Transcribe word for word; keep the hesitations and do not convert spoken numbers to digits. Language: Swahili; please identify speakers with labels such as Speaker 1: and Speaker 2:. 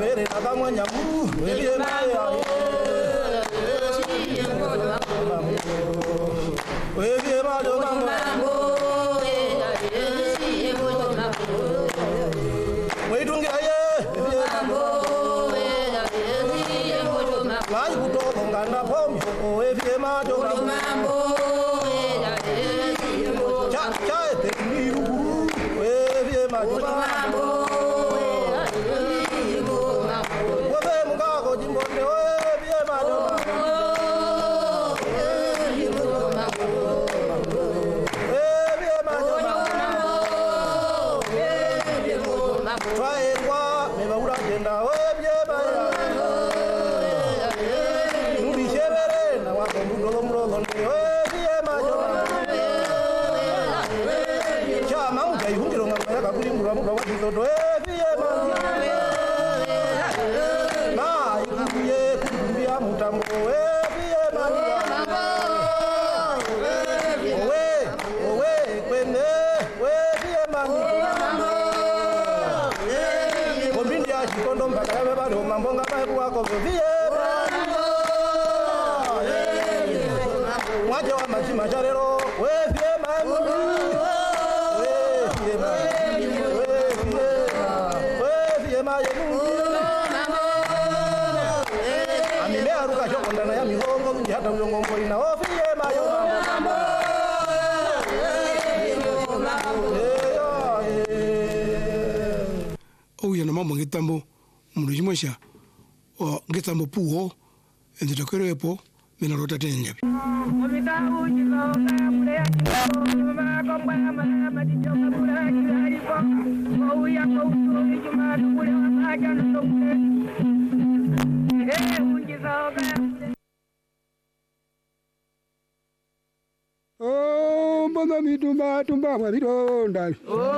Speaker 1: bere kama nyamu wewe maya wewe majo mambo wewe tunge aye wewe mambo lai kuto ngana pom wewe majo mambo cha cha te miru wewe majo mambo
Speaker 2: Tambo murujimosha o ngetambo puo ende tokero epo mena rota tenye oh mbona mitumba tumba mwa vidonda